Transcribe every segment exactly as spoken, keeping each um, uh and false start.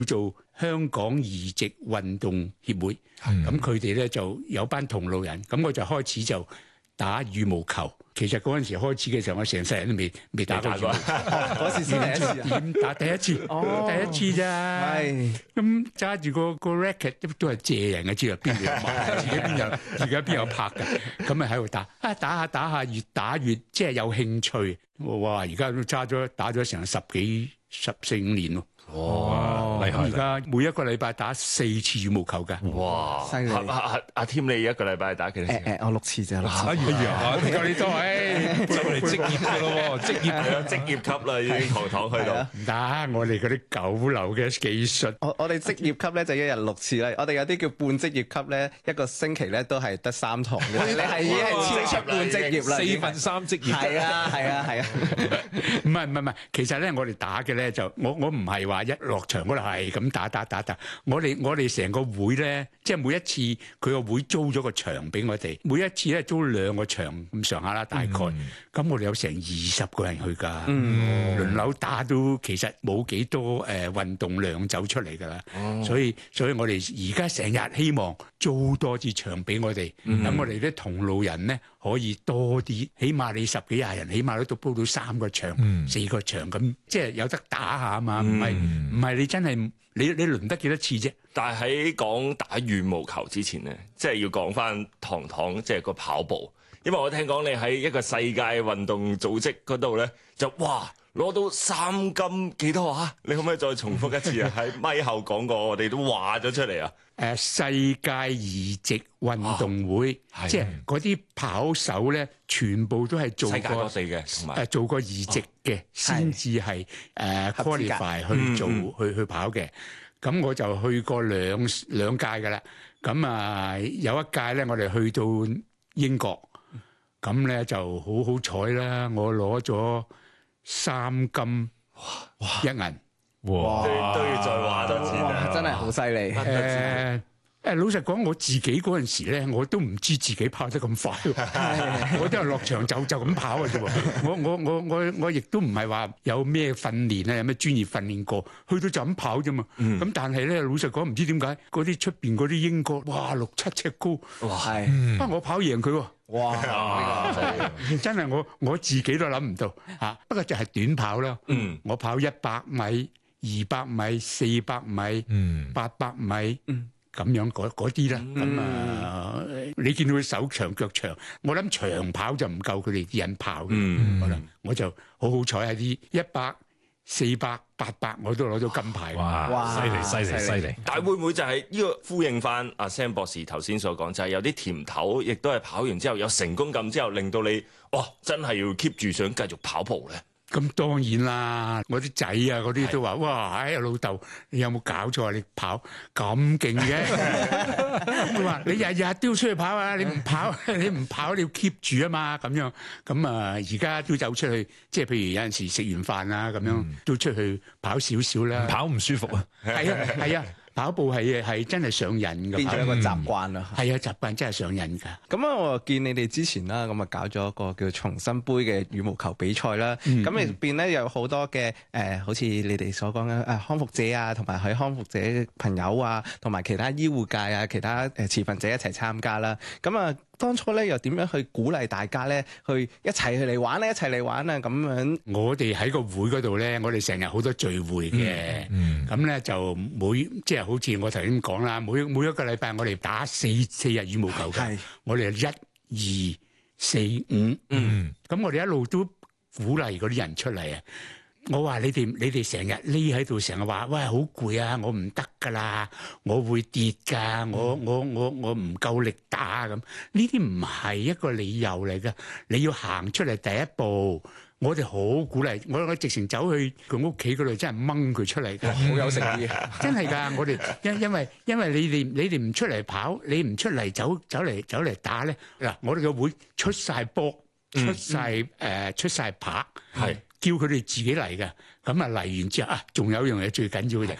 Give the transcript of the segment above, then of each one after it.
做香港移植運動協會，咁佢哋咧就有班同路人，咁我就開始就打羽毛球。其實嗰陣時開始嘅時候，我成世人都未未打過羽毛球， 嗰時先第一次點打第一次， 哦第一次咋？ 係咁揸住個個 racket 都都係借人嘅，知道邊度有買，自己邊有，而家邊有拍嘅，咁咪喺度打，啊打下打下，越打越即係有興趣。哇！而家都揸咗打咗成十幾十四五年咯。 哇！厲害！ 而家每一個禮拜打四次羽毛球㗎。 哇！ 犀利阿阿阿添，你一個禮拜打幾多次？ 誒誒，我六次啫，六次。 哎呀， 唔夠你多誒， 就嚟職業㗎咯喎，職業係啊，職業級啦，已經堂堂去到。 唔得，我哋嗰啲九流嘅技術。 我我哋職業級咧就一日六次啦，我哋有啲叫半職業級咧，一個星期咧都係得三堂嘅。你係已經係超出半職業啦， 四分三職業。 係啊係啊係啊。 唔係唔係唔係，其實咧我哋打嘅咧就我我唔係話一落場嗰度係咁打打打打，我哋我哋成個會咧，即係每一次佢個會租咗個場俾我哋，每一次咧租兩個場咁上下啦，大概。咁、嗯、我哋有成二十個人去㗎，嗯、輪流打都其實冇幾多誒、呃、運動量走出嚟㗎啦。哦、所以所以我哋而家成日希望租多支場俾我哋，咁、嗯、我哋啲同路人咧可以多啲，起碼你十幾廿人，起碼都煲到三個場、嗯、四個場咁，即係有得打下啊嘛，唔係唔係你真係你你輪得幾多次啫？ 但係喺講打羽毛球之前咧，即係要講翻堂堂即係個跑步，因為我聽講你喺一個世界運動組織嗰度咧，就哇攞到三金幾多啊？你可唔可以再重複一次啊？喺咪後講過，我哋都話咗出嚟啊！ 誒，世界移植運動會，啊、即係嗰啲跑手咧，全部都係做過世界各地嘅， 誒做過移植嘅，先至係誒 qualify 去做、嗯、去去跑嘅。咁我就去過兩兩屆㗎啦。咁啊有一屆咧，我哋去到英國，咁咧就好好彩啦，我攞咗三金一銀。 哇！ 都都要再話多次啦， 真係好犀利。 誒誒，老實講，我自己嗰陣時咧，我都唔知自己跑得咁快，我都係落場就就咁跑嘅啫。我我我我我亦都唔係話有咩訓練啊，有咩專業訓練過，去到就咁跑啫嘛。咁、嗯、但係咧，老實講，唔知點解嗰啲出邊嗰啲英國，哇六七尺高，哇係，不過、嗯、我跑贏佢喎。哇！真係我我自己都諗唔到嚇，不過就係短跑啦。嗯，我跑一百米、二百米、四百米、八百米。嗯。咁樣嗰啲啦，咁、嗯、啊，你見到佢手長腳長，我諗長跑就唔夠佢哋啲人跑嘅，嗯、可能我就好好彩喺啲一百、四百、八百，我都攞到金牌。 哇！犀利犀利犀利！但係會唔會就係呢個呼應翻阿 Sam 博士頭先所講，就係、是、有啲甜頭，亦都係跑完之後有成功感之後，令到你哇真係要 keep 住想繼續跑步咧？ 咁當然啦，我啲仔啊嗰啲都話：哇！哎呀老豆，你有冇搞錯啊？你跑咁勁嘅，佢話你日日都要出去跑啊！你唔跑，你唔跑，你要 keep 住啊嘛！咁樣咁啊，而家都走出去，即係譬如有陣時食完飯啊咁樣，都出去跑少少啦。 跑唔舒服啊？ 係啊係啊。跑步係係真係上癮㗎， 變咗一個習慣啦。 係啊，習慣真係上癮㗎。 咁啊，我見你哋之前啦，咁啊搞咗一個叫重新杯嘅羽毛球比賽啦。咁入邊咧有好多嘅誒，好似你哋所講嘅誒康復者啊，同埋喺康復者朋友啊，同埋其他醫護界啊，其他誒持份者一齊參加啦。咁啊，當初咧又點樣去鼓勵大家咧，去一齊去嚟玩咧，一齊嚟玩啊咁樣。 我哋喺個會嗰度咧，我哋成日好多聚會嘅，咁咧就每即係好似我頭先講啦，每每一個禮拜我哋打四四日羽毛球嘅，我哋係一二四五，咁我哋一路都鼓勵嗰啲人出嚟啊！我話你哋你哋成日匿喺度，成日話喂好攰啊！我唔得噶啦，我會跌噶，我我我我唔夠力打咁。呢啲唔係一個理由嚟噶，你要行出嚟第一步。我哋好鼓勵，我我直情走去佢屋企嗰度，真係掹佢出嚟㗎， 好有誠意， 真係㗎！我哋因因為因為你哋你哋唔出嚟跑，你唔出嚟走走嚟走嚟打咧嗱，我哋個會出晒波，出晒誒、嗯呃、出晒拍，係叫佢哋自己嚟嘅。咁啊嚟完之後啊，仲有一樣嘢最緊要嘅就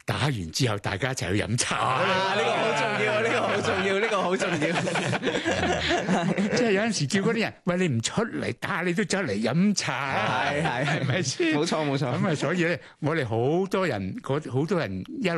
打完之後大家一齊去飲茶。 啊！呢個好重要，呢個好重要，呢個好重要。 即係有陣時叫嗰啲人，喂，你唔出嚟打，你都走嚟飲茶啊？ 係係係咪先？ 冇錯冇錯。 咁啊，所以咧，我哋好多人，嗰好多人一